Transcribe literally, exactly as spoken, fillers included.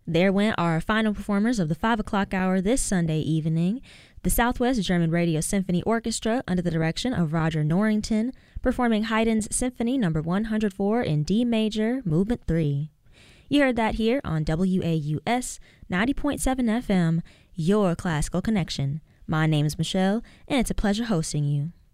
There went our final performers of the five o'clock hour this Sunday evening. The Southwest German Radio Symphony Orchestra, under the direction of Roger Norrington, performing Haydn's Symphony Number one hundred four in D major, Movement three. You heard that here on W A U S ninety point seven F M, your classical connection. My name is Michelle, and it's a pleasure hosting you.